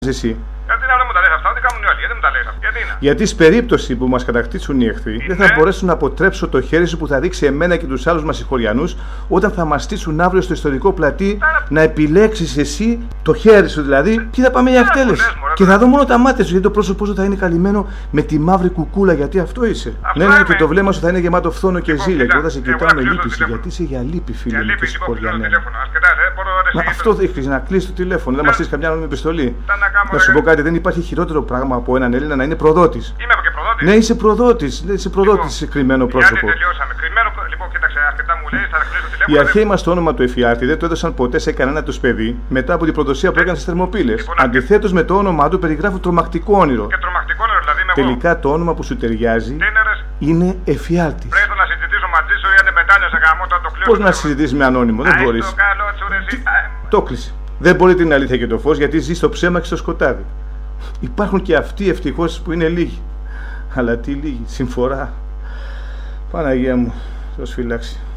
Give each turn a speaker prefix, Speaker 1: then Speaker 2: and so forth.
Speaker 1: εσύ.
Speaker 2: Γιατί να μου τα λες αυτά, ό,τι κάνουν οι άλλοι, γιατί μου τα λες αυτά, γιατί είναι.
Speaker 1: Γιατί σε περίπτωση που μας κατακτήσουν οι εχθροί, δεν θα μπορέσουν να αποτρέψω το χέρι σου που θα δείξει εμένα και τους άλλους μας συγχωριανούς όταν θα μας στήσουν αύριο στο ιστορικό πλατή να επιλέξεις εσύ το χέρι σου δηλαδή και θα πάμε για εκτέλεση. Και θα δω μόνο τα μάτια σου γιατί το πρόσωπό σου θα είναι καλυμμένο με τη μαύρη κουκούλα γιατί αυτό είσαι. Ναι, και το βλέμμα σου θα είναι γεμάτο φθόνο και ζήλια και όταν σε κοιτάω με λύπηση γιατί είσαι για λύπη, φίλε μου και συγχωριανέ. Μα αυτό δείχνει να κλείσει το τηλέφωνο, δεν μα στείλει καμιά με επιστολή. Να σου πω κάτι, δεν υπάρχει χειρότερο πράγμα από έναν Έλληνα να είναι προδότης.
Speaker 2: Είμαι και προδότης.
Speaker 1: Ναι, είσαι προδότης. Είσαι προδότης σε κρυμμένο πρόσωπο.
Speaker 2: Γιατί τελειώσαμε. Λοιπόν, κοίταξε, αρκετά μου λέει, θα κλείσω το τηλέφωνο.
Speaker 1: Οι αρχαίοι μας το όνομα του Εφιάλτη δεν το έδωσαν ποτέ σε κανένα τους παιδί μετά από την προδοσία που έκανε στις Θερμοπύλες. Αντιθέτως με το όνομά του περιγράφουν τρομακτικό όνειρο.
Speaker 2: Και τρομακτικό όνειρο, δηλαδή είμαι
Speaker 1: τελικά το όνομα που σου ταιριάζει είναι Εφιάλτης.
Speaker 2: Πρέπει να συζητήσω μαζί σου γιατί μετάνιωσα γαμό το κλείσω.
Speaker 1: Πώς να συζητήσεις με ανώνυμο, δεν μπορείς. Το κλείσε. Δεν μπορεί την αλήθεια και το φως γιατί ζει στο ψέμα και στο σκοτάδι. Υπάρχουν και αυτοί ευτυχώς που είναι λίγοι. Αλλά τι λίγοι, συμφορά. Παναγία μου, Θεός φυλάξει.